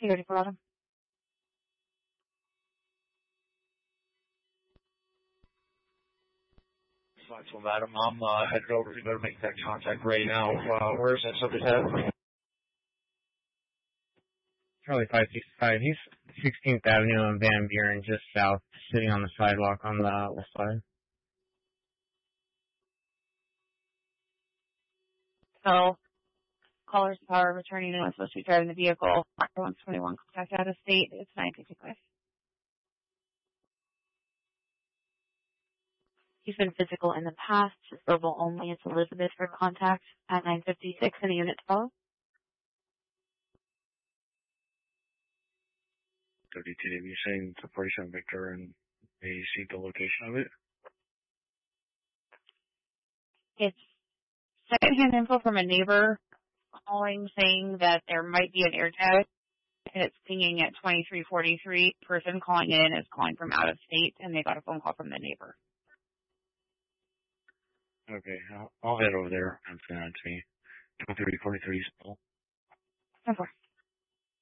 You ready for him? So, madam, I'm headed over to go make that contact right now. Where is that subject at? Charlie 565. He's 16th Avenue and Van Buren, just south, sitting on the sidewalk on the west side. So, caller's power returning and was supposed to be driving the vehicle. 121 contact out of state. It's 955. He's been physical in the past. Verbal only. It's Elizabeth for contact at 956 in the unit 12. 32, you're saying it's a 47 Victor and they see the location of it? It's secondhand info from a neighbor calling saying that there might be an air tag, and it's pinging at 2343. Person calling in is calling from out of state, and they got a phone call from the neighbor. Okay, I'll head over there and send that to me. 2343 still. Okay.